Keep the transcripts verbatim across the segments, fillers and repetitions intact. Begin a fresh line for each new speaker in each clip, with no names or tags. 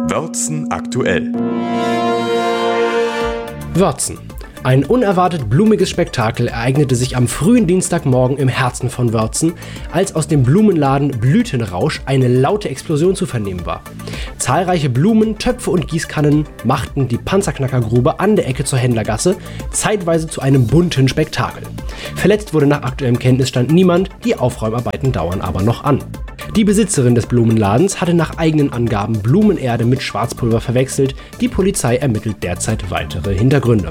Wörzen aktuell.
Wörzen. Ein unerwartet blumiges Spektakel ereignete sich am frühen Dienstagmorgen im Herzen von Wörzen, als aus dem Blumenladen Blütenrausch eine laute Explosion zu vernehmen war. Zahlreiche Blumen, Töpfe und Gießkannen machten die Panzerknackergrube an der Ecke zur Händlergasse zeitweise zu einem bunten Spektakel. Verletzt wurde nach aktuellem Kenntnisstand niemand, die Aufräumarbeiten dauern aber noch an. Die Besitzerin des Blumenladens hatte nach eigenen Angaben Blumenerde mit Schwarzpulver verwechselt. Die Polizei ermittelt derzeit weitere Hintergründe.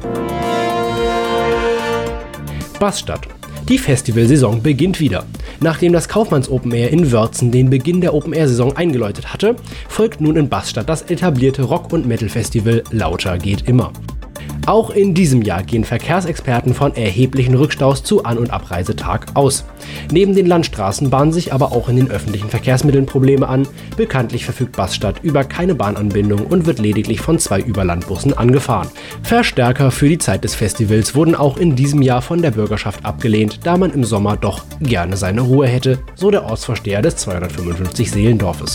Baststadt. Die Festivalsaison beginnt wieder. Nachdem das Kaufmanns Open Air in Wörzen den Beginn der Open Air Saison eingeläutet hatte, folgt nun in Baststadt das etablierte Rock- und Metal-Festival Lauter geht immer. Auch in diesem Jahr gehen Verkehrsexperten von erheblichen Rückstaus zu An- und Abreisetag aus. Neben den Landstraßen bahnen sich aber auch in den öffentlichen Verkehrsmitteln Probleme an. Bekanntlich verfügt Baststadt über keine Bahnanbindung und wird lediglich von zwei Überlandbussen angefahren. Verstärker für die Zeit des Festivals wurden auch in diesem Jahr von der Bürgerschaft abgelehnt, da man im Sommer doch gerne seine Ruhe hätte, so der Ortsvorsteher des zweihundertfünfundfünfzig Seelendorfes.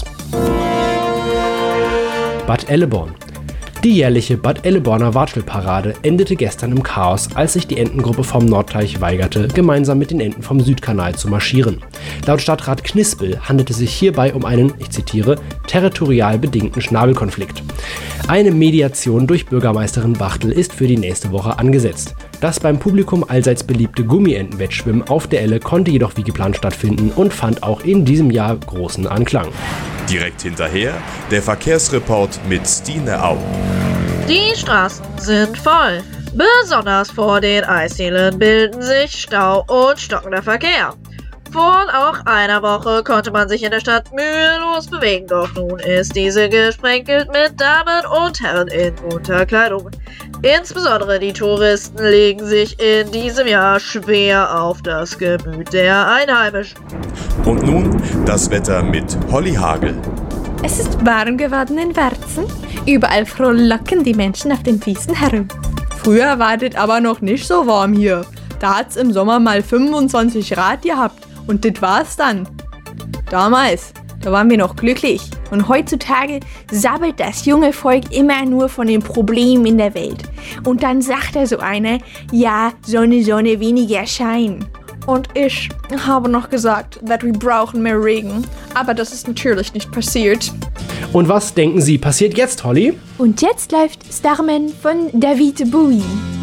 Bad Elleborn. Die jährliche Bad Elleborner Watschelparade endete gestern im Chaos, als sich die Entengruppe vom Nordteich weigerte, gemeinsam mit den Enten vom Südkanal zu marschieren. Laut Stadtrat Knispel handelte es sich hierbei um einen, ich zitiere, territorial bedingten Schnabelkonflikt. Eine Mediation durch Bürgermeisterin Bachtel ist für die nächste Woche angesetzt. Das beim Publikum allseits beliebte Gummientenwettschwimmen auf der Elle konnte jedoch wie geplant stattfinden und fand auch in diesem Jahr großen Anklang.
Direkt hinterher der Verkehrsreport mit Stine Au.
Die Straßen sind voll. Besonders vor den Eisdielen bilden sich Stau und stockender Verkehr. Vor auch einer Woche konnte man sich in der Stadt mühelos bewegen, doch nun ist diese gesprenkelt mit Damen und Herren in bunter Kleidung. Insbesondere die Touristen legen sich in diesem Jahr schwer auf das Gemüt der Einheimischen.
Und nun das Wetter mit Holly Hagel.
Es ist warm geworden in Wörzen. Überall frohlocken die Menschen auf den Wiesen herum.
Früher war das aber noch nicht so warm hier. Da hat's im Sommer mal fünfundzwanzig Grad gehabt und das war's dann. Damals, da waren wir noch glücklich.
Und heutzutage sabbelt das junge Volk immer nur von den Problemen in der Welt. Und dann sagt da so einer, ja, Sonne, Sonne, weniger Schein.
Und ich habe noch gesagt, dass wir brauchen mehr Regen. Aber das ist natürlich nicht passiert.
Und was denken Sie passiert jetzt, Holly?
Und jetzt läuft Starman von David Bowie.